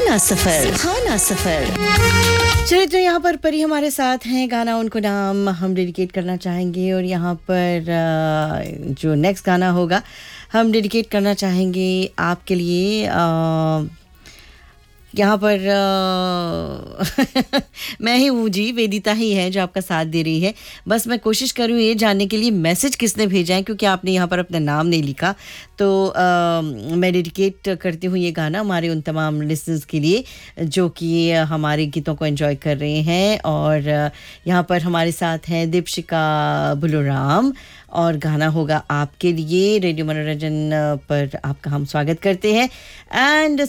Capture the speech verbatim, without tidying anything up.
सुहाना सफर सुहाना सफर। चलिए, तो यहाँ पर परी हमारे साथ हैं। गाना उनको नाम हम डेडिकेट करना चाहेंगे और यहाँ पर जो नेक्स्ट गाना होगा हम डेडिकेट करना चाहेंगे आपके लिए। यहाँ पर मैं ही हूँ जी, वेदिता ही है जो आपका साथ दे रही है। बस मैं कोशिश करूँ ये जानने के लिए मैसेज किसने भेजा है, क्योंकि आपने यहाँ पर अपना नाम नहीं लिखा। तो आ, मैं डेडिकेट करती हूँ ये गाना हमारे उन तमाम लिसनर्स के लिए जो कि हमारे गीतों को एंजॉय कर रहे हैं। और यहाँ पर हमारे साथ हैं दीपशिका बुलुराम और गाना होगा आपके लिए। रेडियो मनोरंजन पर आपका हम स्वागत करते हैं। एंड